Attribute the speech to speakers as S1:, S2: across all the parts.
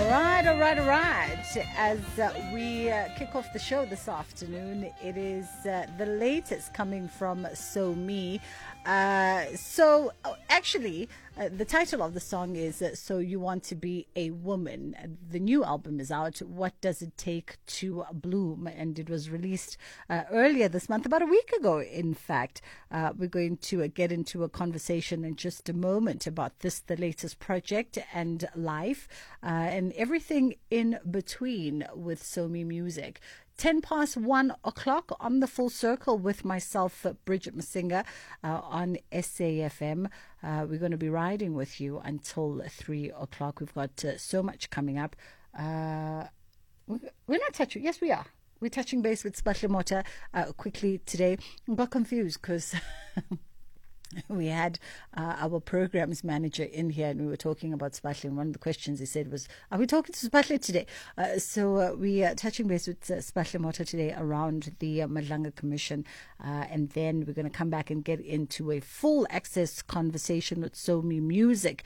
S1: All right. As we kick off the show this afternoon, it is the latest coming from So Me. Actually, the title of the song is So You Want to Be a Woman. The new album is out, What Does It Take to Bloom? And it was released earlier this month, about a week ago, in fact. We're going to get into a conversation in just a moment about this, the latest project and life, and everything in between with So Me Music. 10 past 1 o'clock on the Full Circle with myself, Bridget Masinga, on SAFM. We're going to be riding with you until 3 o'clock. We've got so much coming up. We're not touching. Yes, we are. We're touching base with Spahle Mota quickly today. I got confused because we had our programs manager in here and we were talking about Spahle, and one of the questions he said was, are we talking to Spahle today? So we are touching base with Spahle Mota today around the Madlanga Commission, and then we're going to come back and get into a full access conversation with So Me Music.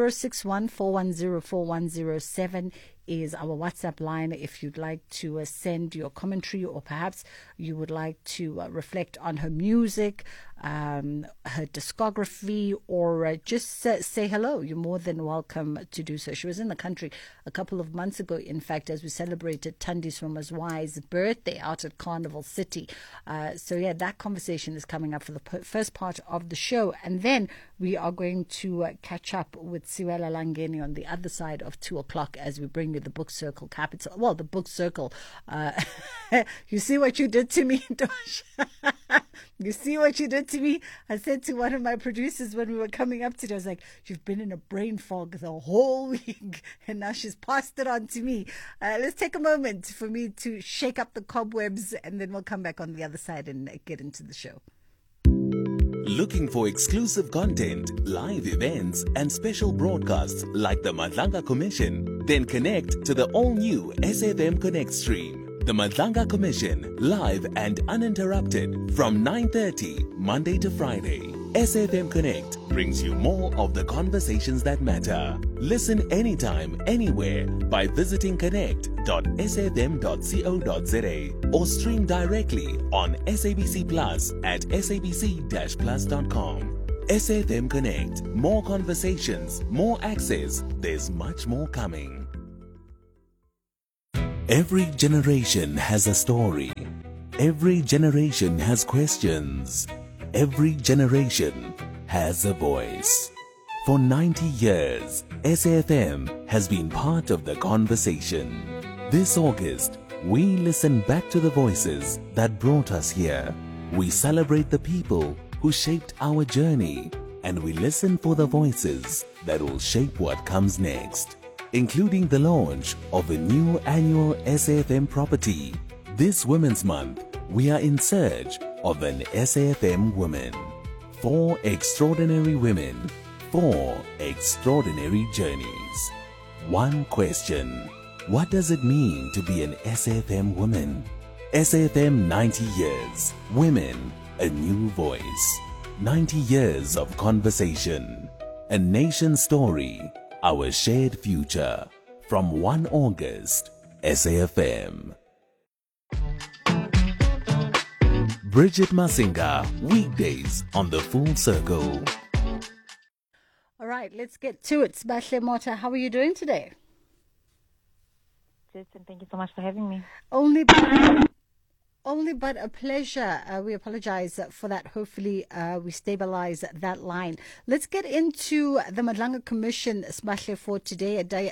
S1: 061-410-4107 is our WhatsApp line if you'd like to send your commentary, or perhaps you would like to reflect on her music, her discography, or just say hello. You're more than welcome to do so. She was in the country a couple of months ago, in fact, as we celebrated Thandi Sromazwai's birthday out at Carnival City. So yeah, that conversation is coming up for the first part of the show, and then we are going to catch up with Siwela Langeni on the other side of 2 o'clock as we bring you the Book Circle Capital. Well, the Book Circle. You see what you did to me, Dosh? You see what you did to me? I said to one of my producers when we were coming up today, I was like, you've been in a brain fog the whole week, and now she's passed it on to me. Let's take a moment for me to shake up the cobwebs, and then we'll come back on the other side and get into the show.
S2: Looking for exclusive content, live events, and special broadcasts like the Madlanga Commission? Then connect to the all-new SAFM Connect stream. The Madlanga Commission, live and uninterrupted from 9:30 Monday to Friday. SAFM Connect brings you more of the conversations that matter. Listen anytime, anywhere by visiting connect.safm.co.za or stream directly on SABC Plus at sabc-plus.com. SAFM Connect. More conversations, more access. There's much more coming. Every generation has a story. Every generation has questions. Every generation has a voice. For 90 years, SAFM has been part of the conversation. This August, we listen back to the voices that brought us here. We celebrate the people who shaped our journey, and we listen for the voices that will shape what comes next, including the launch of a new annual SAFM property. This Women's Month, we are in search of an SAFM woman. 4 extraordinary women, 4 extraordinary journeys. One question: what does it mean to be an SAFM woman? SAFM 90 years. Women, a new voice. 90 years of conversation. A nation story. Our shared future. From 1 August, SAFM. Bridget Masinga, weekdays on the Full Circle.
S1: All right, let's get to it. Spahle Mota, how are you doing today?
S3: And thank you so much for having me.
S1: Only but a pleasure. We apologize for that. Hopefully, we stabilize that line. Let's get into the Madlanga Commission, Spahle, for today, day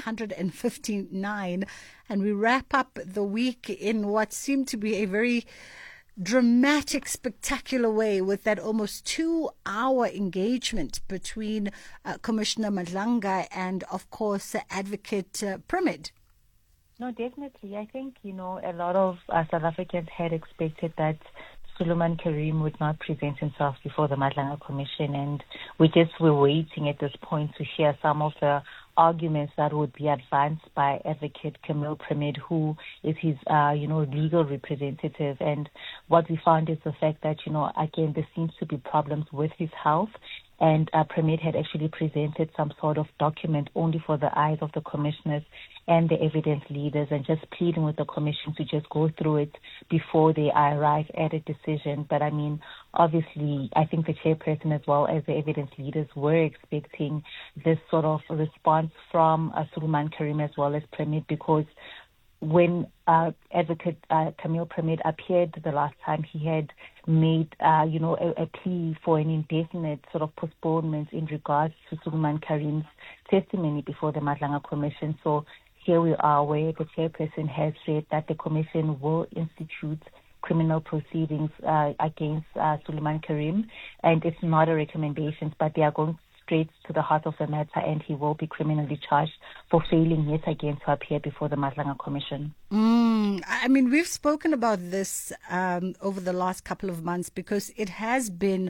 S1: 159, and we wrap up the week in what seemed to be a very dramatic, spectacular way with that almost 2-hour engagement between Commissioner Madlanga and, of course, Advocate Primid.
S3: No, definitely. I think, a lot of South Africans had expected that Suleiman Karim would not present himself before the Madlanga Commission, and we just were waiting at this point to hear some of the arguments that would be advanced by Advocate Camille Primid, who is his, legal representative. And what we found is the fact that, again, there seems to be problems with his health, and Premier had actually presented some sort of document only for the eyes of the commissioners and the evidence leaders, and just pleading with the commission to just go through it before they arrive at a decision. But I mean, obviously, I think the chairperson as well as the evidence leaders were expecting this sort of response from Suleiman Karim as well as Premier, because when Advocate Camille Premier appeared the last time, he had made, a plea for an indefinite sort of postponement in regards to Suleiman Karim's testimony before the Madlanga Commission. So here we are, where the chairperson has said that the commission will institute criminal proceedings against Suleiman Karim, and it's not a recommendation, but they are going straight to the heart of the matter, and he will be criminally charged for failing yet again to appear before the Madlanga Commission.
S1: I mean, we've spoken about this over the last couple of months, because it has been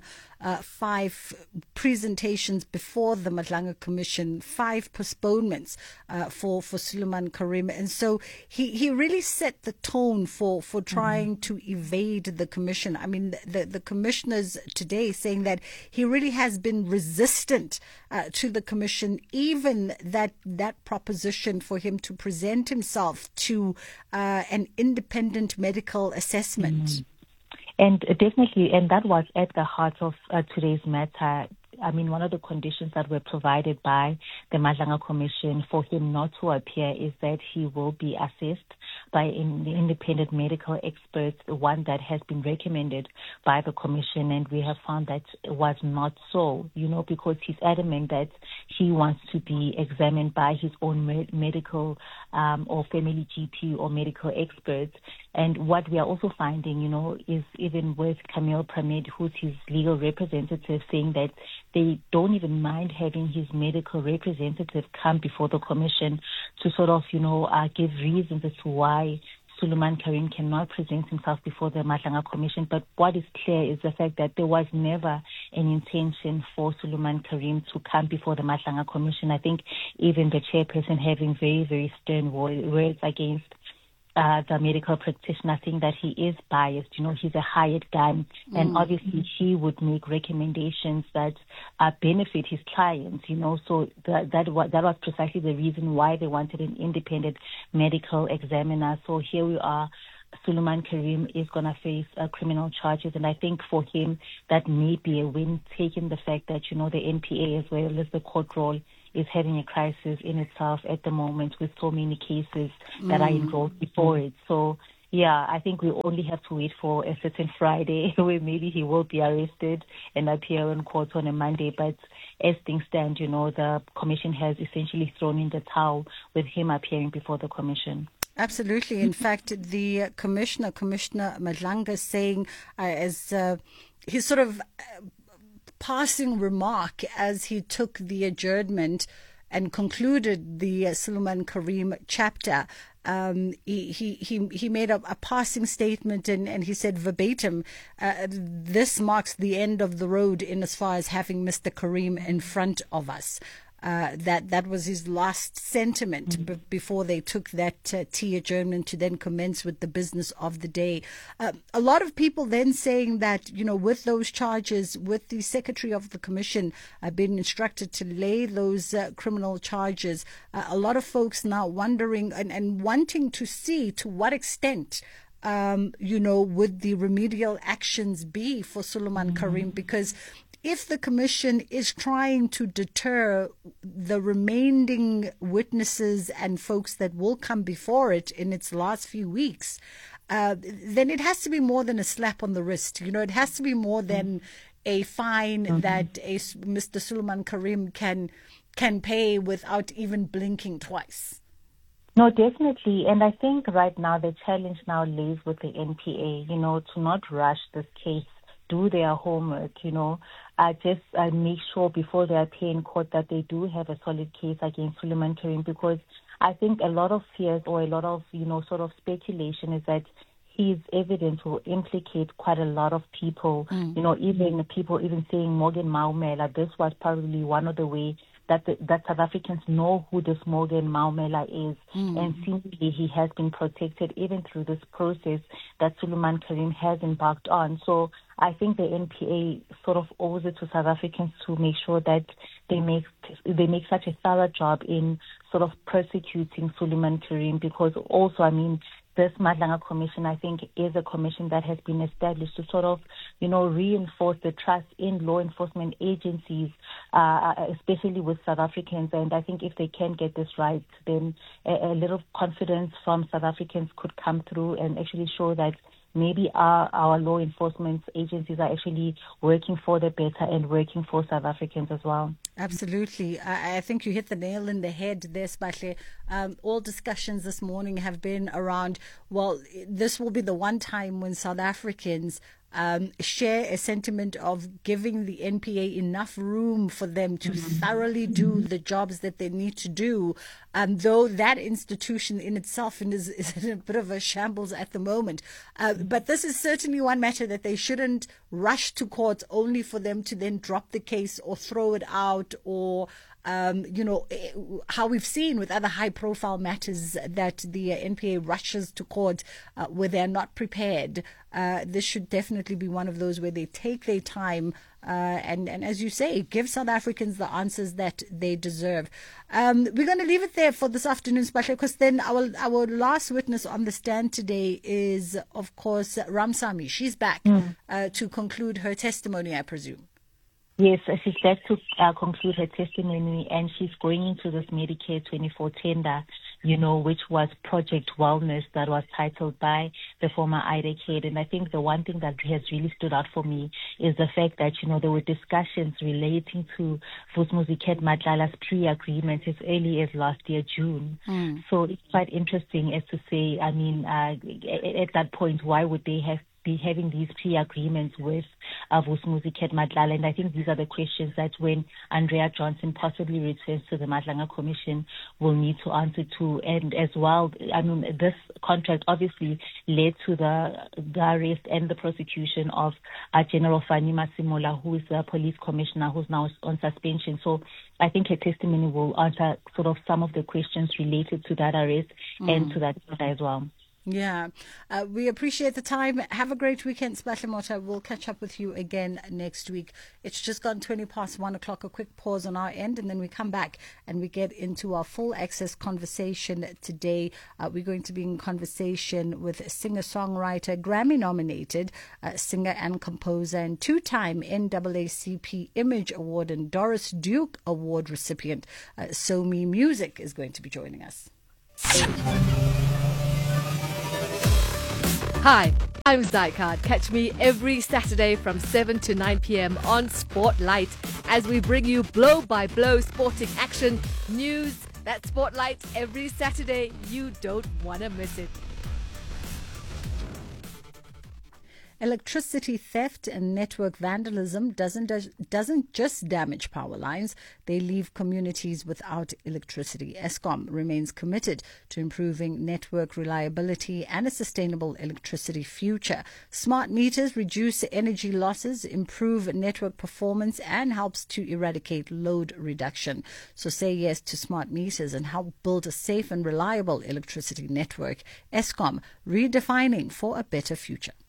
S1: 5 presentations before the Madlanga Commission, 5 postponements for Suleiman Karim. And so he really set the tone for trying to evade the commission. I mean, the commissioners today saying that he really has been resistant to the commission, even that proposition for him to present himself to an independent medical assessment.
S3: And definitely, and that was at the heart of today's matter. I mean, one of the conditions that were provided by the Madlanga Commission for him not to appear is that he will be assessed by an independent medical expert, one that has been recommended by the Commission. And we have found that it was not so, because he's adamant that he wants to be examined by his own medical or family GP or medical experts. And what we are also finding, is even with Camille Premier, who's his legal representative, saying that they don't even mind having his medical representative come before the commission to sort of, give reasons as to why Suleiman Karim cannot present himself before the Madlanga Commission. But what is clear is the fact that there was never an intention for Suleiman Karim to come before the Madlanga Commission. I think even the chairperson having very, very stern words against the medical practitioner, saying that he is biased. He's a hired gun, and obviously he would make recommendations that benefit his clients. So that was precisely the reason why they wanted an independent medical examiner. So here we are. Suleiman Karim is going to face criminal charges, and I think for him that may be a win, taking the fact that the NPA as well as the court roll is having a crisis in itself at the moment, with so many cases that are enrolled before it. So yeah, I think we only have to wait for a certain Friday where maybe he will be arrested and appear in court on a Monday. But as things stand, the commission has essentially thrown in the towel with him appearing before the commission.
S1: Absolutely. In fact, the Commissioner Madlanga, saying as his sort of passing remark as he took the adjournment and concluded the Suleiman Karim chapter, he made a passing statement, and he said verbatim, this marks the end of the road in as far as having Mr. Karim in front of us. That was his last sentiment before they took that tea adjournment to then commence with the business of the day. A lot of people then saying that, with those charges, with the Secretary of the Commission being instructed to lay those criminal charges, a lot of folks now wondering and wanting to see to what extent would the remedial actions be for Suleiman Karim, because if the commission is trying to deter the remaining witnesses and folks that will come before it in its last few weeks, then it has to be more than a slap on the wrist. It has to be more than a fine that Mr. Suleiman Karim can pay without even blinking twice.
S3: No, definitely. And I think right now the challenge now lays with the NPA, to not rush this case, do their homework, just make sure before they appear in court that they do have a solid case against Suleiman Karim, because I think a lot of fears or a lot of, sort of speculation is that his evidence will implicate quite a lot of people, even people even saying Morgan Maumela. This was probably one of the way that South Africans know who this Morgan Maumela is, and seemingly he has been protected even through this process that Suleiman Karim has embarked on. So I think the NPA sort of owes it to South Africans to make sure that they make such a thorough job in sort of persecuting Suleiman Karim, because also, I mean, this Madlanga Commission, I think, is a commission that has been established to sort of, reinforce the trust in law enforcement agencies, especially with South Africans. And I think if they can get this right, then a little confidence from South Africans could come through and actually show that maybe our law enforcement agencies are actually working for the better and working for South Africans as well.
S1: Absolutely. I think you hit the nail in the head there, Spahle. All discussions this morning have been around, well, this will be the one time when South Africans share a sentiment of giving the NPA enough room for them to thoroughly do the jobs that they need to do, though that institution in itself is in a bit of a shambles at the moment. But this is certainly one matter that they shouldn't rush to court only for them to then drop the case or throw it out, or how we've seen with other high-profile matters that the NPA rushes to court where they're not prepared. This should definitely be one of those where they take their time and as you say, give South Africans the answers that they deserve. We're going to leave it there for this afternoon, Spahle, because then our last witness on the stand today is, of course, Ramsamy. She's back to conclude her testimony, I presume.
S3: Yes, she's back to conclude her testimony, and she's going into this Medicare 24 tender, which was Project Wellness, that was titled by the former IDA. And I think the one thing that has really stood out for me is the fact that, there were discussions relating to Vus'Muziket Madlala's pre-agreement as early as last year, June. So it's quite interesting as to say, I mean, at that point, why would they be having these pre-agreements with Vus'Muziket Madlala? And I think these are the questions that when Andrea Johnson possibly returns to the Madlanga Commission will need to answer to. And as well, I mean, this contract obviously led to the arrest and the prosecution of General Fani Masemola, who is the police commissioner, who's now on suspension. So I think her testimony will answer sort of some of the questions related to that arrest and to that as well.
S1: Yeah, we appreciate the time. Have a great weekend, Spahle Mota. We'll catch up with you again next week. It's just gone 1:20. A quick pause on our end, and then we come back and we get into our full access conversation today. We're going to be in conversation with singer-songwriter, Grammy-nominated singer and composer, and two-time NAACP Image Award and Doris Duke Award recipient, Somi Music, is going to be joining us.
S4: Hi, I'm Zycard. Catch me every Saturday from 7 to 9 p.m. on Spotlight as we bring you blow-by-blow sporting action news. That's Spotlight every Saturday. You don't want to miss it.
S1: Electricity theft and network vandalism doesn't just damage power lines, they leave communities without electricity. Eskom remains committed to improving network reliability and a sustainable electricity future. Smart meters reduce energy losses, improve network performance, and helps to eradicate load reduction. So say yes to smart meters and help build a safe and reliable electricity network. Eskom, redefining for a better future.